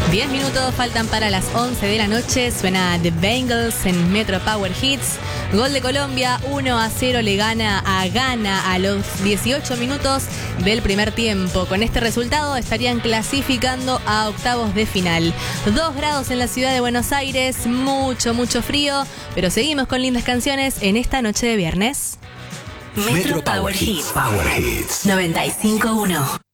10 minutos faltan para las 11 de la noche. Suena The Bengals en Metro Power Hits. Gol de Colombia, 1-0 le gana a Ghana a los 18 minutos del primer tiempo. Con este resultado estarían clasificando a octavos de final. 2 grados en la ciudad de Buenos Aires, mucho frío, pero seguimos con lindas canciones en esta noche de viernes. Metro Power Hits. Power Hits 95.1.